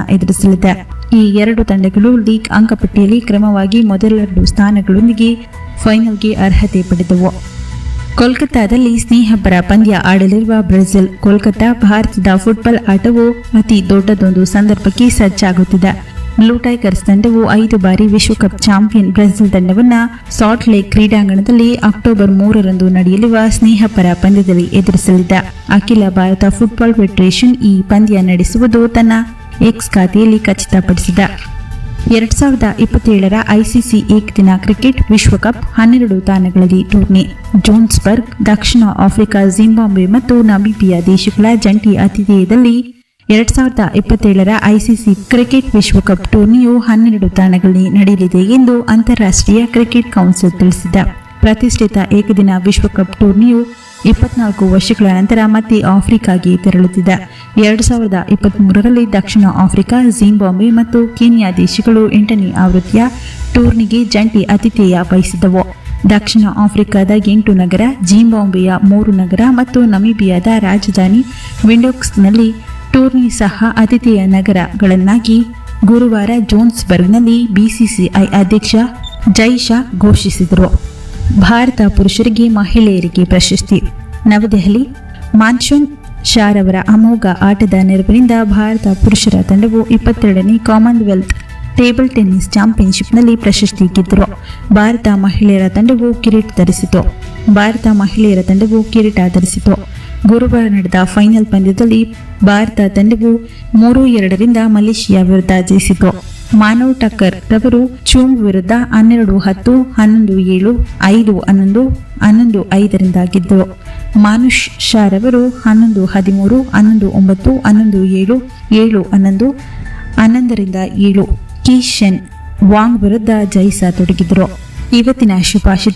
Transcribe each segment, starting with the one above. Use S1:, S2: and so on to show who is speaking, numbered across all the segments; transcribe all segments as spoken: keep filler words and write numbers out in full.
S1: ಎದುರಿಸಲಿದೆ. ಈ ಎರಡು ತಂಡಗಳು ಲೀಗ್ ಅಂಕಪಟ್ಟಿಯಲ್ಲಿ ಕ್ರಮವಾಗಿ ಮೊದಲೆರಡು ಸ್ಥಾನಗಳೊಂದಿಗೆ ಫೈನಲ್ಗೆ ಅರ್ಹತೆ ಪಡೆದವು. ಕೋಲ್ಕತ್ತಾದಲ್ಲಿ ಸ್ನೇಹಪರ ಪಂದ್ಯ ಆಡಲಿರುವ ಬ್ರೆಜಿಲ್ ಕೋಲ್ಕತ್ತಾ ಭಾರತದ ಫುಟ್ಬಾಲ್ ಆಟವು ಅತಿ ದೊಡ್ಡದೊಂದು ಸಂದರ್ಭಕ್ಕೆ ಸಜ್ಜಾಗುತ್ತಿದೆ. ಬ್ಲೂ ಟೈಗರ್ಸ್ ತಂಡವು ಐದು ಬಾರಿ ವಿಶ್ವಕಪ್ ಚಾಂಪಿಯನ್ ಬ್ರೆಜಿಲ್ ತಂಡವನ್ನು ಸಾಲ್ಟ್ ಲೇಕ್ ಕ್ರೀಡಾಂಗಣದಲ್ಲಿ ಅಕ್ಟೋಬರ್ ಮೂರರಂದು ನಡೆಯಲಿರುವ ಸ್ನೇಹಪರ ಪಂದ್ಯದಲ್ಲಿ ಎದುರಿಸಲಿದೆ. ಅಖಿಲ ಭಾರತ ಫುಟ್ಬಾಲ್ ಫೆಡರೇಷನ್ ಈ ಪಂದ್ಯ ನಡೆಸುವುದು ತನ್ನ ಎಕ್ಸ್ ಖಾತೆಯಲ್ಲಿ ಖಚಿತಪಡಿಸಿದೆ. ಎರಡ್ ಸಾವಿರದ ಇಪ್ಪತ್ತೇಳರ ಐಸಿಸಿ ಏಕದಿನ ಕ್ರಿಕೆಟ್ ವಿಶ್ವಕಪ್ ಹನ್ನೆರಡು ತಾಣಗಳಲ್ಲಿ ಟೂರ್ನಿ. ಜೋನ್ಸ್ಬರ್ಗ್, ದಕ್ಷಿಣ ಆಫ್ರಿಕಾ, ಜಿಂಬಾಬ್ವೆ ಮತ್ತು ನಮೀಬಿಯಾ ದೇಶಗಳ ಜಂಟಿ ಆತಿಥೇಯದಲ್ಲಿ ಎರಡ್ ಸಾವಿರದ ಇಪ್ಪತ್ತೇಳರ ಐಸಿಸಿ ಕ್ರಿಕೆಟ್ ವಿಶ್ವಕಪ್ ಟೂರ್ನಿಯು ಹನ್ನೆರಡು ತಾಣಗಳಲ್ಲಿ ನಡೆಯಲಿದೆ ಎಂದು ಅಂತಾರಾಷ್ಟ್ರೀಯ ಕ್ರಿಕೆಟ್ ಕೌನ್ಸಿಲ್ ತಿಳಿಸಿದೆ. ಪ್ರತಿಷ್ಠಿತ ಏಕದಿನ ವಿಶ್ವಕಪ್ ಟೂರ್ನಿಯು ಇಪ್ಪತ್ನಾಲ್ಕು ವರ್ಷಗಳ ನಂತರ ಮತ್ತೆ ಆಫ್ರಿಕಾಗೆ ತೆರಳುತ್ತಿದೆ. ಎರಡು ಸಾವಿರದ ಇಪ್ಪತ್ತ್ ಮೂರರಲ್ಲಿ ದಕ್ಷಿಣ ಆಫ್ರಿಕಾ, ಜಿಂಬಾಬ್ವೆ ಮತ್ತು ಕೆನ್ಯಾ ದೇಶಗಳು ಎಂಟನೇ ಆವೃತ್ತಿಯ ಟೂರ್ನಿಗೆ ಜಂಟಿ ಆತಿಥೇಯ ವಹಿಸಿದವು. ದಕ್ಷಿಣ ಆಫ್ರಿಕಾದ ಎಂಟು ನಗರ, ಜಿಂಬಾಬ್ವೆಯ ಮೂರು ನಗರ ಮತ್ತು ನಮೀಬಿಯಾದ ರಾಜಧಾನಿ ವಿಂಡೋಕ್ಸ್ನಲ್ಲಿ ಟೂರ್ನಿ ಸಹ ಆತಿಥೇಯ ನಗರಗಳನ್ನಾಗಿ ಗುರುವಾರ ಜೋನ್ಸ್ಬರ್ಗ್ನಲ್ಲಿ ಬಿಸಿಸಿಐ ಅಧ್ಯಕ್ಷ ಜೈ ಶಾ ಘೋಷಿಸಿದರು. ಭಾರತ ಪುರುಷರಿಗೆ ಮಹಿಳೆಯರಿಗೆ ಪ್ರಶಸ್ತಿ. ನವದೆಹಲಿ. ಮಾನ್ಸೂನ್ ಶಾರವರ ಅಮೋಘ ಆಟದ ನೆರವಿನಿಂದ ಭಾರತ ಪುರುಷರ ತಂಡವು ಇಪ್ಪತ್ತೆರಡನೇ ಕಾಮನ್ವೆಲ್ತ್ ಟೇಬಲ್ ಟೆನ್ನಿಸ್ ಚಾಂಪಿಯನ್ಶಿಪ್ನಲ್ಲಿ ಪ್ರಶಸ್ತಿ ಗೆದ್ದರು. ಭಾರತ ಮಹಿಳೆಯರ ತಂಡವು ಕಿರೀಟ ಧರಿಸಿತು. ಭಾರತ ಮಹಿಳೆಯರ ತಂಡವು ಕಿರೀಟ ಧರಿಸಿತು. ಗುರುವಾರ ನಡೆದ ಫೈನಲ್ ಪಂದ್ಯದಲ್ಲಿ ಭಾರತ ತಂಡವು ಮೂರು ಎರಡರಿಂದ ಮಲೇಷಿಯಾ ವಿರುದ್ಧ ಜಯಿಸಿತು. ಮಾನವ್ ಟಕ್ಕರ್ ರವರು ಚೂಂಗ್ ವಿರುದ್ಧ ಹನ್ನೆರಡು ಹತ್ತು, ಹನ್ನೊಂದು ಏಳು, ಐದು ಹನ್ನೊಂದು, ಹನ್ನೊಂದು ಐದರಿಂದ ಗೆದ್ದರು. ಮಾನುಷ್ ಶಾ ರವರು ಹನ್ನೊಂದು ಹದಿಮೂರು, ಹನ್ನೊಂದು ಒಂಬತ್ತು, ಹನ್ನೊಂದು ಏಳು, ಏಳು ಹನ್ನೊಂದು, ಹನ್ನೊಂದರಿಂದ ಏಳು ಕಿಶನ್ ವಾಂಗ್ ವಿರುದ್ಧ ಜಯಿಸತೊಡಗಿದರು. ಇವತ್ತಿನ ಶುಭಾಷಿತ: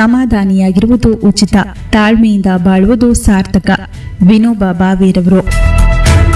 S1: ಸಮಾಧಾನಿಯಾಗಿರುವುದು ಉಚಿತ, ತಾಳ್ಮೆಯಿಂದ ಬಾಳುವುದು ಸಾರ್ಥಕ. ವಿನೋಬಾ ಭಾವೆರವರು.